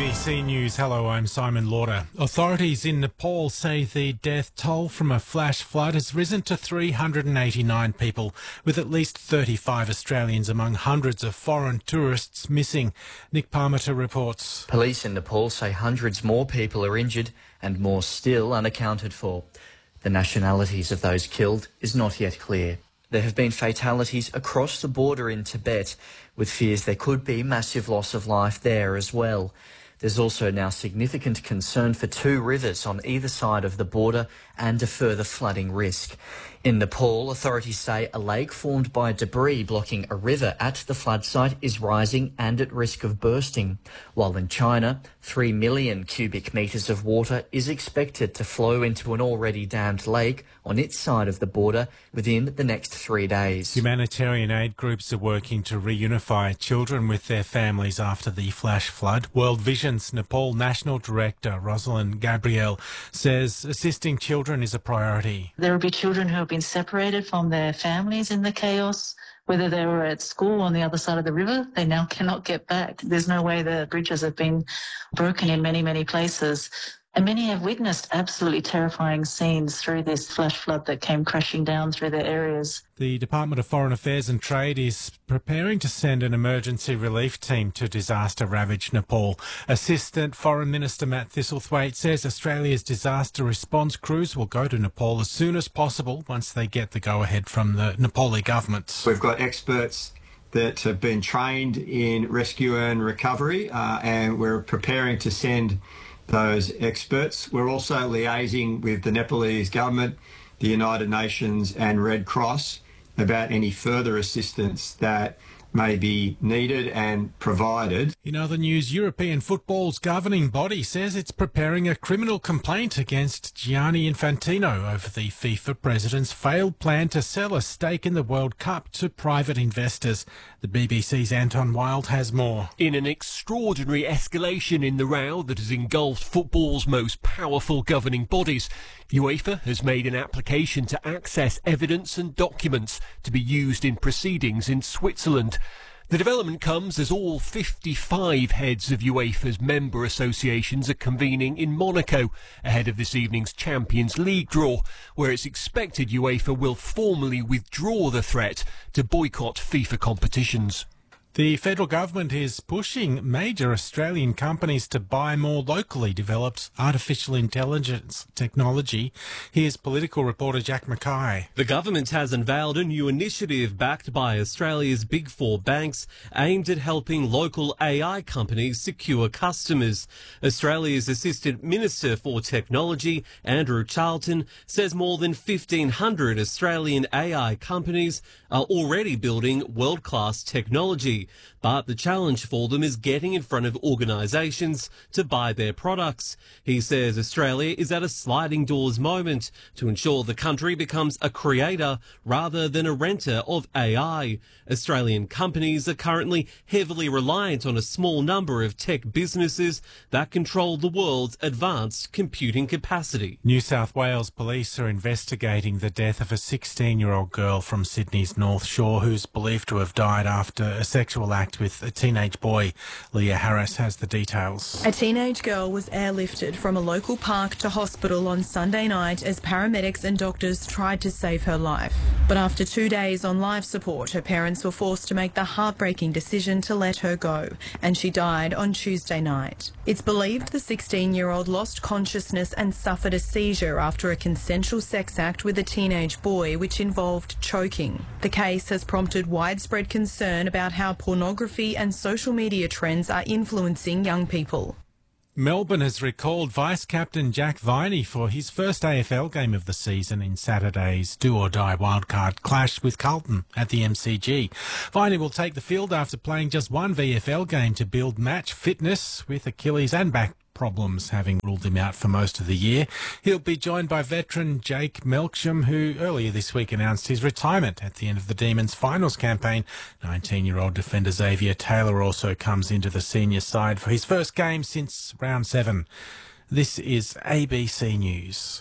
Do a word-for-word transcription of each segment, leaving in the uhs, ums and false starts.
B C News. Hello, I'm Simon Lauder. Authorities in Nepal say the death toll from a flash flood has risen to three hundred eighty-nine people, with at least thirty-five Australians among hundreds of foreign tourists missing. Nick Parmiter reports. Police in Nepal say hundreds more people are injured and more still unaccounted for. The nationalities of those killed is not yet clear. There have been fatalities across the border in Tibet, with fears there could be massive loss of life there as well. There's also now significant concern for two rivers on either side of the border and a further flooding risk. In Nepal, authorities say a lake formed by debris blocking a river at the flood site is rising and at risk of bursting, while in China, three million cubic metres of water is expected to flow into an already dammed lake on its side of the border within the next three days. Humanitarian aid groups are working to reunify children with their families after the flash flood. World Vision's Nepal National Director, Rosalind Gabriel, says assisting children is a priority. There will be children who have been separated from their families in the chaos. Whether they were at school on the other side of the river, they now cannot get back. There's no way. The bridges have been broken in many, many places. And many have witnessed absolutely terrifying scenes through this flash flood that came crashing down through their areas. The Department of Foreign Affairs and Trade is preparing to send an emergency relief team to disaster-ravaged Nepal. Assistant Foreign Minister Matt Thistlethwaite says Australia's disaster response crews will go to Nepal as soon as possible once they get the go-ahead from the Nepali government. We've got experts that have been trained in rescue and recovery, uh, and we're preparing to send those experts. We're also liaising with the Nepalese government, the United Nations and Red Cross about any further assistance that may be needed and provided. In other news, European football's governing body says it's preparing a criminal complaint against Gianni Infantino over the FIFA president's failed plan to sell a stake in the World Cup to private investors. The B B C's Anton Wild has more. In an extraordinary escalation in the row that has engulfed football's most powerful governing bodies, UEFA has made an application to access evidence and documents to be used in proceedings in Switzerland. The development comes as all fifty-five heads of UEFA's member associations are convening in Monaco ahead of this evening's Champions League draw, where it's expected UEFA will formally withdraw the threat to boycott FIFA competitions. The federal government is pushing major Australian companies to buy more locally developed artificial intelligence technology. Here's political reporter Jack Mackay. The government has unveiled a new initiative backed by Australia's big four banks aimed at helping local A I companies secure customers. Australia's Assistant Minister for Technology, Andrew Charlton, says more than fifteen hundred Australian A I companies are already building world-class technology. But the challenge for them is getting in front of organisations to buy their products. He says Australia is at a sliding doors moment to ensure the country becomes a creator rather than a renter of A I. Australian companies are currently heavily reliant on a small number of tech businesses that control the world's advanced computing capacity. New South Wales police are investigating the death of a sixteen-year-old girl from Sydney's North Shore who's believed to have died after a sexual act with a teenage boy. Leah Harris has the details. A teenage girl was airlifted from a local park to hospital on Sunday night as paramedics and doctors tried to save her life. But after two days on life support, her parents were forced to make the heartbreaking decision to let her go, and she died on Tuesday night. It's believed the sixteen-year-old lost consciousness and suffered a seizure after a consensual sex act with a teenage boy, which involved choking. The case has prompted widespread concern about how pornography and social media trends are influencing young people. Melbourne has recalled Vice-Captain Jack Viney for his first A F L game of the season in Saturday's do-or-die wildcard clash with Carlton at the M C G. Viney will take the field after playing just one V F L game to build match fitness, with Achilles and back problems having ruled him out for most of the year. He'll be joined by veteran Jake Melksham, who earlier this week announced his retirement at the end of the Demons finals campaign. nineteen-year-old defender Xavier Taylor also comes into the senior side for his first game since round seven. This is A B C News.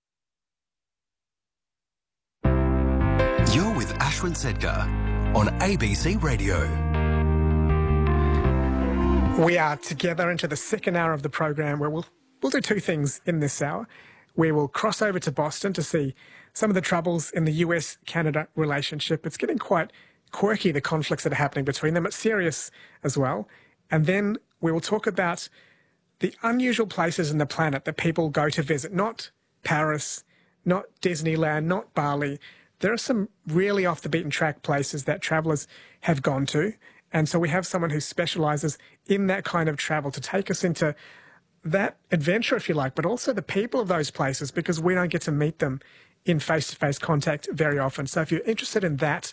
You're with Ashwin Sedgar on A B C Radio. We are together into the second hour of the program where we'll, we'll do two things in this hour. We will cross over to Boston to see some of the troubles in the U S Canada relationship. It's getting quite quirky, the conflicts that are happening between them. It's serious as well. And then we will talk about the unusual places in the planet that people go to visit. Not Paris, not Disneyland, not Bali. There are some really off the beaten track places that travellers have gone to. And so we have someone who specialises in that kind of travel to take us into that adventure, if you like, but also the people of those places, because we don't get to meet them in face-to-face contact very often. So if you're interested in that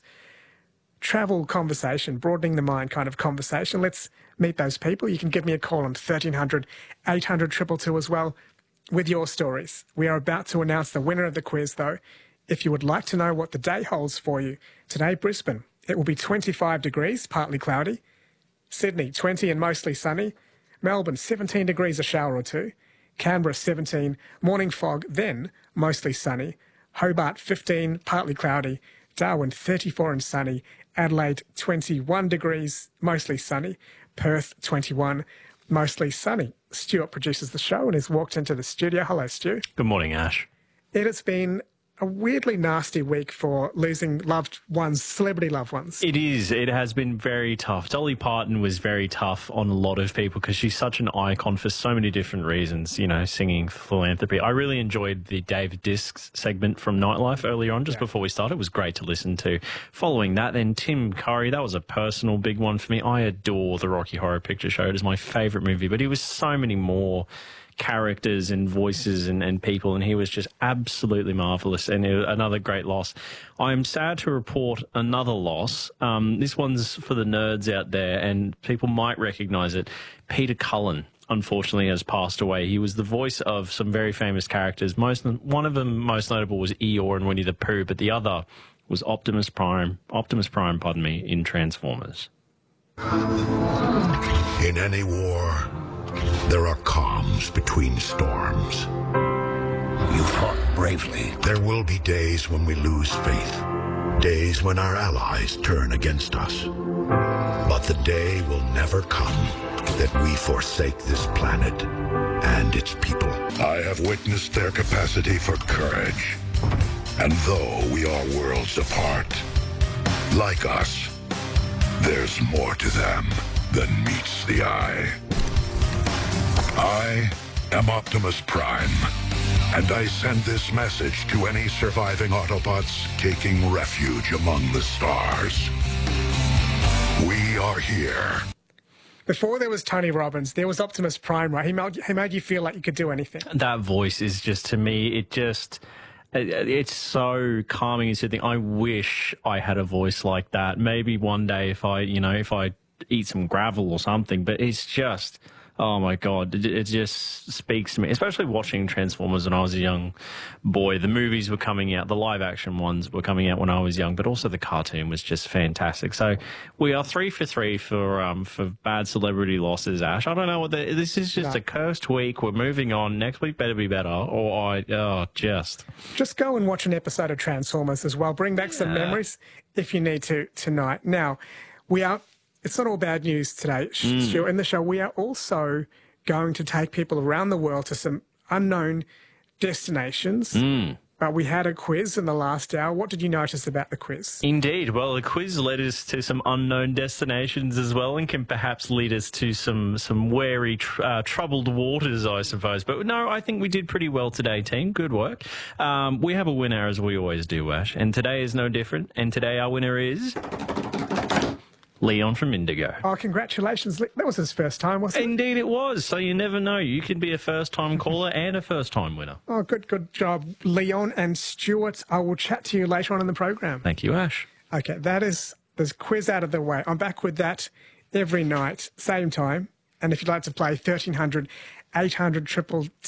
travel conversation, broadening the mind kind of conversation, let's meet those people. You can give me a call on thirteen hundred, eight hundred, two two two as well with your stories. We are about to announce the winner of the quiz, though. If you would like to know what the day holds for you, today, Brisbane, it will be twenty-five degrees, partly cloudy. Sydney, twenty and mostly sunny. Melbourne, seventeen degrees, a shower or two. Canberra, seventeen, morning fog, then mostly sunny. Hobart, fifteen, partly cloudy. Darwin, thirty-four and sunny. Adelaide, twenty-one degrees, mostly sunny. Perth, twenty-one, mostly sunny. Stuart produces the show and has walked into the studio. Hello, Stu. Good morning, Ash. It has been a weirdly nasty week for losing loved ones, celebrity loved ones. It is. It has been very tough. Dolly Parton was very tough on a lot of people because she's such an icon for so many different reasons, you know, singing philanthropy. I really enjoyed the David Discs segment from Nightlife earlier on, just yeah. before we started. It was great to listen to. Following that, then Tim Curry, that was a personal big one for me. I adore the Rocky Horror Picture Show. It is my favourite movie, but he was so many more characters and voices and, and people, and he was just absolutely marvellous, and it, another great loss. I'm sad to report another loss. Um, this one's for the nerds out there, and people might recognise it. Peter Cullen, unfortunately, has passed away. He was the voice of some very famous characters. Most, one of them, most notable, was Eeyore and Winnie the Pooh, but the other was Optimus Prime, Optimus Prime, pardon me, in Transformers. In any war, there are calms between storms. You fought bravely. There will be days when we lose faith. Days when our allies turn against us. But the day will never come that we forsake this planet and its people. I have witnessed their capacity for courage. And though we are worlds apart, like us, there's more to them than meets the eye. I am Optimus Prime, and I send this message to any surviving Autobots taking refuge among the stars. We are here. Before there was Tony Robbins, there was Optimus Prime, right? He made, he made you feel like you could do anything. That voice is just, to me, it just... it's so calming and soothing. I wish I had a voice like that. Maybe one day if I, you know, if I eat some gravel or something, but it's just... oh, my God, it, it just speaks to me, especially watching Transformers when I was a young boy. The movies were coming out, the live-action ones were coming out when I was young, but also the cartoon was just fantastic. So we are three for three for um, for bad celebrity losses, Ash. I don't know what the, this is just no. a cursed week. We're moving on. Next week better be better, or I, oh, just... Just go and watch an episode of Transformers as well. Bring back yeah. some memories if you need to tonight. Now, we are... It's not all bad news today, mm. Stu. In the show, we are also going to take people around the world to some unknown destinations. Mm. But we had a quiz in the last hour. What did you notice about the quiz? Indeed. Well, the quiz led us to some unknown destinations as well, and can perhaps lead us to some, some wary, tr uh, troubled waters, I suppose. But no, I think we did pretty well today, team. Good work. Um, we have a winner, as we always do, Ash. And today is no different. And today our winner is... Leon from Indigo. Oh, congratulations. That was his first time, wasn't it? Indeed it was. So you never know. You can be a first-time caller and a first-time winner. Oh, good, good job, Leon and Stuart. I will chat to you later on in the program. Thank you, Ash. Okay, that is the quiz out of the way. I'm back with that every night, same time. And if you'd like to play, thirteen hundred, eight hundred, two two